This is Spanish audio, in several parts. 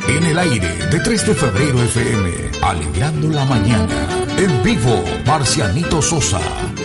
En el aire de 3 de febrero FM, alegrando la mañana. En vivo, Marcianito Sosa.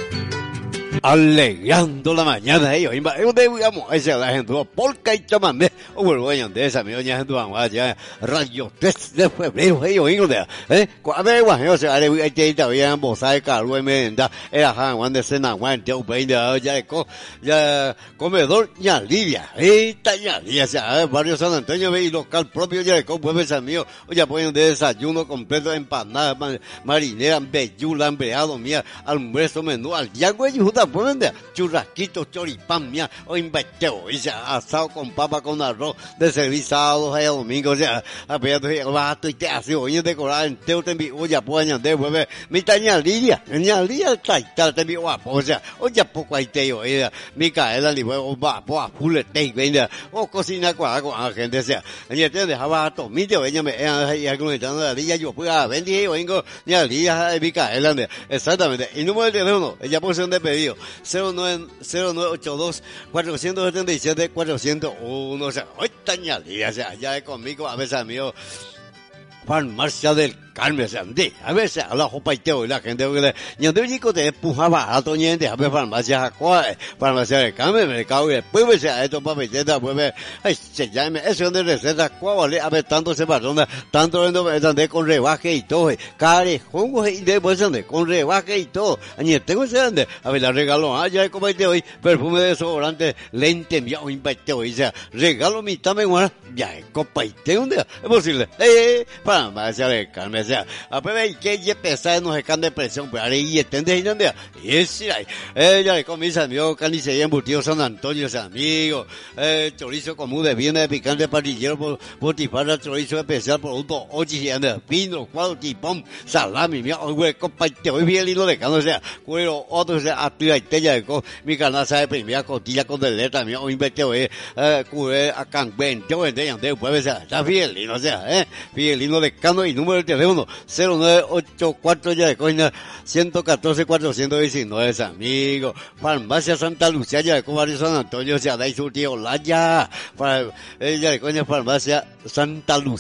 Alegrando la mañana, ellos, digamos, esa la gente, polka y chamamé, o vuelvo de esa, mi doña gente, ya, radio 3 de febrero, ellos, cuando o sea, hay que todavía en Bosai, Carlos, era Juan de Sena, Juan, Teo Peña, ya, comedor, ya, Lidia, ya, Lidia, ya, barrio San Antonio, y local propio, ya, pueblo San mío, ya ponen de desayuno completo, empanada, marinera, bellula, hambreado, mía, almuerzo, menú, al yango, y pueden de churrasquitos, choripán, mía, o inventeo, ya, asado con papa con arroz, de servir sábados y domingos, ya, apenas el vato y te hace hoy decorar entero, te envío, ya, pues, añadir, vuelve, mi taña Lidia, tal, te envío, o sea, o ya poco hay te yo, Micaela, ni huevo, va, pues, fulete, venga, o cocina con la gente, sea, y te dejaba a tomite, ella me, y argumentando la Lidia, yo, pues, vendí, vengo, ni a Lidia, Micaela, exactamente, y número de teléfono, ella puede ser de pedido, 0982 477 401, o sea, hoy taña Lidia, o sea, ya conmigo, a veces amigo, Farmacia del Carmen, a veces a la jopa y teo y la gente que le, ñande chico te empujaba a toñente, a ver farmacia farmacia del Carmen, mercado y después pues a esto papeleta, pues ay, se llame, eso es de receta, vale, a ver tanto se perdona, tanto de con rebaje y todo, carejón, y después ande con rebaje y todo, añe tengo ese ande, a ver la regalo, ya como este hoy, perfume de desodorante, lente, ya un impacto, y sea, regalo mitad me guarda, ya, copa y teo, es posible, farmacia del Carmen, o sea, a ver, que ya pesar no se can de presión, pero ahora y estende y donde, y es, ella con mis amigos, carnicería embutido San Antonio, ese amigo, chorizo común de viene de picante parrillero, botifarra, chorizo especial, producto, ochi, pino, cuadro, tipón, salami, mira, hoy, compadre, hoy bien lindo de cano, o sea, cuero, otro, o sea, activa y tella de mi canasta de primera costilla con deleta, mira, hoy invete, cure, a cangben, yo vendé, pues, o sea, está bien lindo, o sea, bien lindo de cano y número de teléfono 0984 ya de coña 114 419 amigo. Farmacia Santa Lucía ya de barrio San Antonio, se ha dado su tío Laya, ya de coña farmacia Santa Lucía.